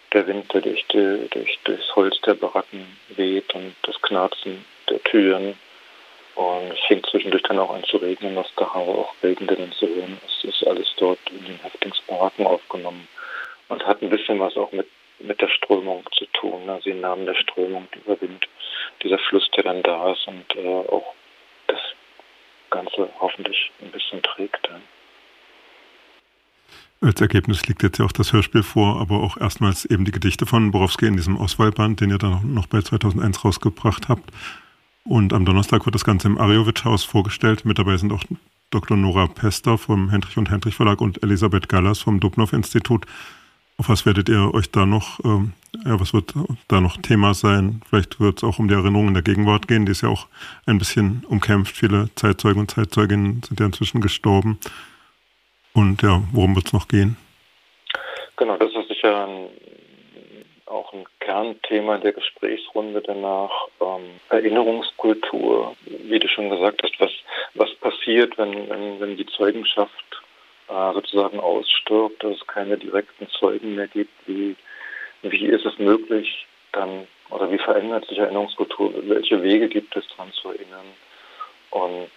der Wind, der durchs Holz der Baracken weht und das Knarzen der Türen. Und es fing zwischendurch dann auch an zu regnen, was da auch Regenrinnen zu hören. Es ist alles dort in den Häftlingsbaracken aufgenommen und hat ein bisschen was auch mit der Strömung zu tun. Also im Namen der Strömung, dieser Wind, dieser Fluss, der dann da ist und auch das Ganze hoffentlich ein bisschen trägt. Ja. Als Ergebnis liegt jetzt ja auch das Hörspiel vor, aber auch erstmals eben die Gedichte von Borowski in diesem Auswahlband, den ihr dann noch bei 2001 rausgebracht habt. Und am Donnerstag wird das Ganze im Arjowitsch-Haus vorgestellt. Mit dabei sind auch Dr. Nora Pester vom Hendrich und Hendrich Verlag und Elisabeth Gallas vom Dubnow-Institut. Auf was werdet ihr euch da noch, was wird da noch Thema sein? Vielleicht wird es auch um die Erinnerung in der Gegenwart gehen. Die ist ja auch ein bisschen umkämpft. Viele Zeitzeugen und Zeitzeuginnen sind ja inzwischen gestorben. Und ja, worum wird es noch gehen? Genau, das ist sicher auch ein Kernthema der Gesprächsrunde danach. Erinnerungskultur, wie du schon gesagt hast, was passiert, wenn die Zeugenschaft sozusagen ausstirbt, dass es keine direkten Zeugen mehr gibt. Wie ist es möglich, dann, oder wie verändert sich Erinnerungskultur? Welche Wege gibt es, daran zu erinnern? Und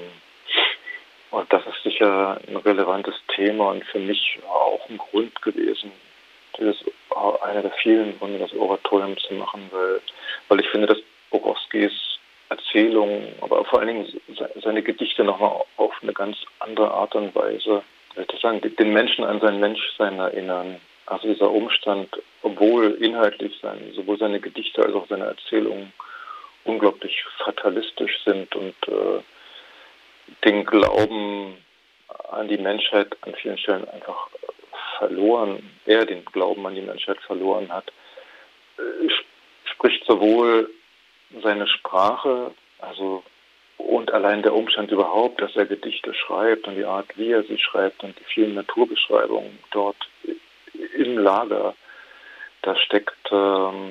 das ist sicher ein relevantes Thema und für mich auch ein Grund gewesen, einer der vielen Gründe, das Oratorium zu machen, weil ich finde, dass Borowskis Erzählungen, aber vor allen Dingen seine Gedichte nochmal auf eine ganz andere Art und Weise, den Menschen an sein Menschsein erinnern. Also dieser Umstand, obwohl inhaltlich sowohl seine Gedichte als auch seine Erzählungen unglaublich fatalistisch sind und den Glauben an die Menschheit an vielen Stellen einfach den Glauben an die Menschheit verloren hat, spricht sowohl seine Sprache, also und allein der Umstand überhaupt, dass er Gedichte schreibt und die Art, wie er sie schreibt und die vielen Naturbeschreibungen dort im Lager, da steckt so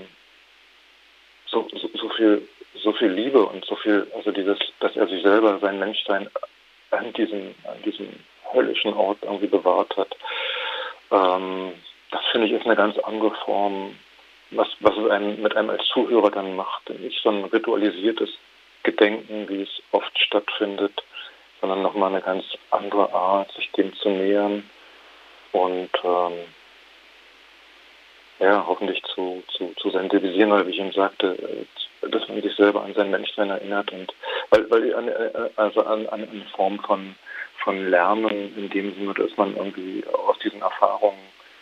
viel Liebe und so viel, also dass er sich selber, sein Menschsein an diesem höllischen Ort irgendwie bewahrt hat. Das finde ich ist eine ganz andere Form, was es mit einem als Zuhörer dann macht. Nicht so ein ritualisiertes Gedenken, wie es oft stattfindet, sondern nochmal eine ganz andere Art, sich dem zu nähern und hoffentlich zu sensibilisieren, weil, wie ich ihm sagte, dass man sich selber an sein Menschsein erinnert und weil an eine Form von Lernen in dem Sinne, dass man irgendwie aus diesen Erfahrungen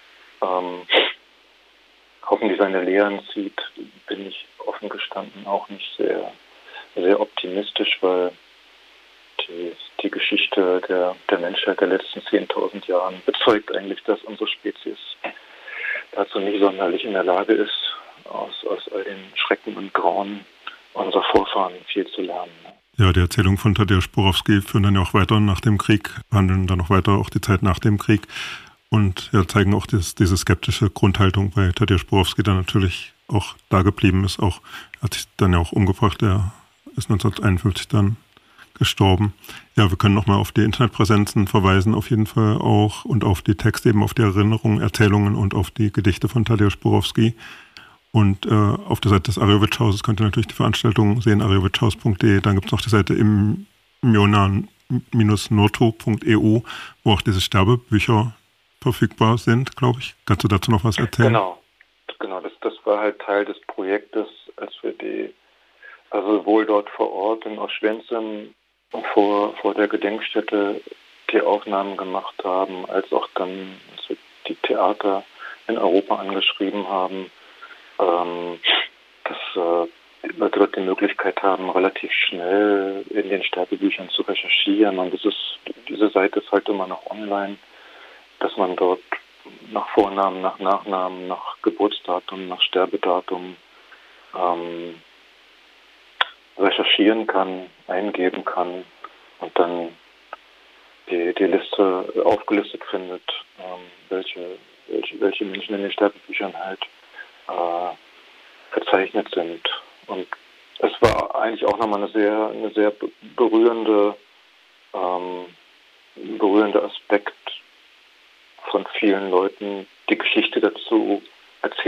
hoffentlich seine Lehren zieht, bin ich offen gestanden auch nicht sehr, sehr optimistisch, weil die Geschichte der Menschheit der letzten 10.000 Jahren bezeugt eigentlich, dass unsere Spezies dazu nicht sonderlich in der Lage ist, aus all den Schrecken und Grauen unserer Vorfahren viel zu lernen. Ja, die Erzählungen von Tadeusz Borowski führen dann ja auch weiter nach dem Krieg, handeln dann auch weiter auch die Zeit nach dem Krieg und ja, zeigen auch diese skeptische Grundhaltung, weil Tadeusz Borowski dann natürlich auch da geblieben ist. Er hat sich dann ja auch umgebracht, er ist 1951 dann gestorben. Ja, wir können nochmal auf die Internetpräsenzen verweisen, auf jeden Fall auch, und auf die Texte, eben auf die Erinnerungen, Erzählungen und auf die Gedichte von Tadeusz Borowski. Und auf der Seite des Arjowitsch-Hauses könnt ihr natürlich die Veranstaltung sehen, arjowitschhaus.de. Dann gibt es noch die Seite imjona-noto.eu, wo auch diese Sterbebücher verfügbar sind, glaube ich. Kannst du dazu noch was erzählen? Genau, das war halt Teil des Projektes, als wir sowohl dort vor Ort in Oświęcim vor der Gedenkstätte die Aufnahmen gemacht haben, als auch dann als wir die Theater in Europa angeschrieben haben, dass Leute dort die Möglichkeit haben, relativ schnell in den Sterbebüchern zu recherchieren. Und diese Seite ist halt immer noch online, dass man dort nach Vornamen, nach Nachnamen, nach Geburtsdatum, nach Sterbedatum recherchieren kann, eingeben kann und dann die Liste aufgelistet findet, welche Menschen in den Sterbebüchern halt verzeichnet sind. Und es war eigentlich auch nochmal eine sehr berührender Aspekt von vielen Leuten, die Geschichte dazu erzählt